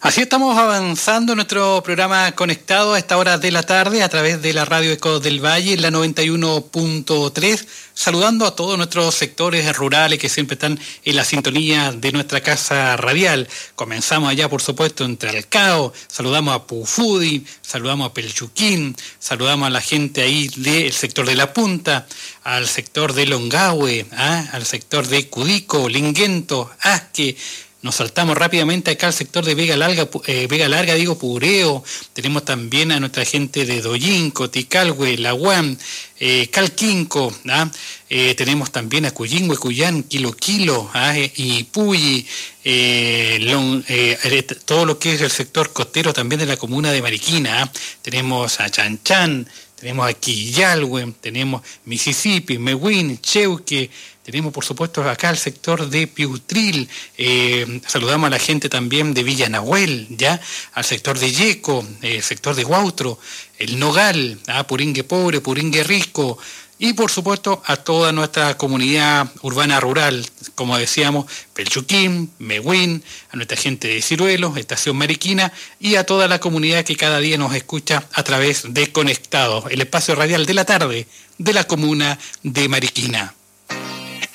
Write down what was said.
Así estamos avanzando en nuestro programa conectado a esta hora de la tarde a través de la radio Ecos del Valle, la 91.3, saludando a todos nuestros sectores rurales que siempre están en la sintonía de nuestra casa radial. Comenzamos allá, por supuesto, en Tralcao, saludamos a Pufudi, saludamos a Pelchuquín, saludamos a la gente ahí del sector de La Punta, al sector de Longahue, al sector de Cudico, Linguento, Asque. Nos saltamos rápidamente acá al sector de Vega Larga, Pureo. Tenemos también a nuestra gente de Doyinco, Ticalhue, Laguán, Calquinco. Tenemos también a Cuyingüe, Cuyán, Quilo, y Puyi, todo lo que es el sector costero también de la comuna de Mariquina. Tenemos a Chanchán, tenemos a Quillalhue, tenemos Mississippi, Mehuín, Cheuque. Tenemos, por supuesto, acá el sector de Piutril. Saludamos a la gente también de Villa Nahuel, ¿ya? Al sector de Yeco, el sector de Huautro, el Nogal, Puringue Pobre, Puringue Rico. Y, por supuesto, a toda nuestra comunidad urbana rural, como decíamos, Pelchuquín, Mehuín, a nuestra gente de Ciruelos, Estación Mariquina, y a toda la comunidad que cada día nos escucha a través de Conectados, el espacio radial de la tarde de la comuna de Mariquina.